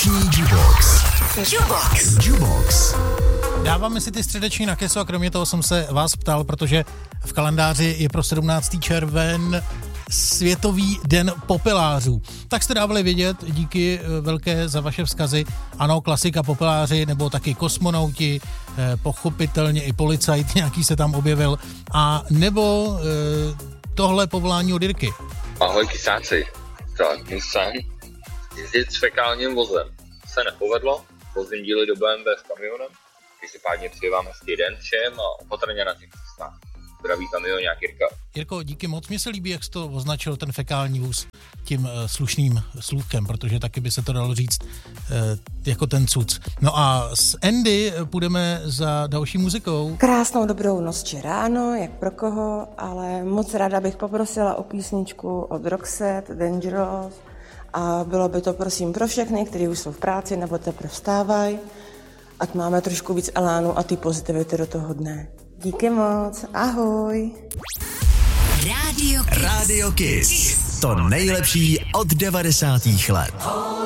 Středeční Jukebox. Jukebox. Dáváme si ty středeční na keso a kromě toho jsem se vás ptal, protože v kalendáři je pro 17. červen Světový den popelářů. Tak jste dávali vědět, díky velké za vaše vzkazy. Ano, klasika popeláři, nebo taky kosmonauti, pochopitelně i policajt nějaký se tam objevil. A nebo tohle povolání od Jirky. Ahoj kysáci, tak můj sen jezdit s fekálním vozem. Se nepovedlo, vozím díly do BMW s kamionem, každopádně přeji vám hezký den všem a opatrně na těch cestách. Zdraví kamionák Jirka. Jirko, díky moc, mně se líbí, jak jsi to označil, ten fekální vůz, tím slušným slůvkem, protože taky by se to dalo říct jako ten cuc. No a s Andy půjdeme za další muzikou. Krásnou dobrou noc či ráno, jak pro koho, ale moc ráda bych poprosila o písničku od Roxette, Dangerous, a bylo by to prosím pro všechny, kteří už jsou v práci nebo teprve vstávají, ať máme trošku víc elánu a ty pozitivity do toho dne. Díky moc, ahoj. Radio Kiss. To nejlepší od 90. let.